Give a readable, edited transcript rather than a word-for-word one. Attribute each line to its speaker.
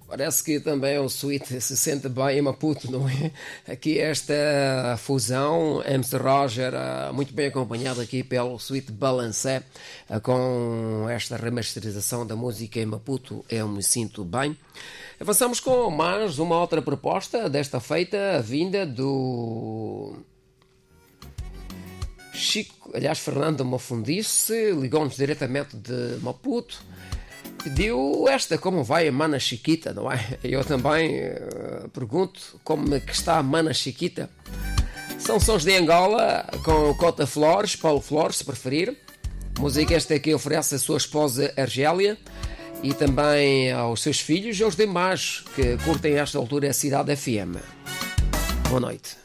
Speaker 1: Parece que também o Sweet se sente bem em Maputo, não é? Aqui esta fusão, MC Roger, muito bem acompanhado aqui pelo Sweet Balancé, com esta remasterização da música em Maputo, eu me sinto bem. Avançamos com mais uma outra proposta, desta feita, vinda do Chico, aliás, Fernando Mafundice, ligou-nos diretamente de Maputo. Pediu esta, como vai a Mana Chiquita, não é? Eu também pergunto como é que está a Mana Chiquita. São sons de Angola, com Cota Flores, Paulo Flores, se preferir. Música esta que oferece a sua esposa Argélia e também aos seus filhos e aos demais que curtem esta altura a Cidade FM. Boa noite.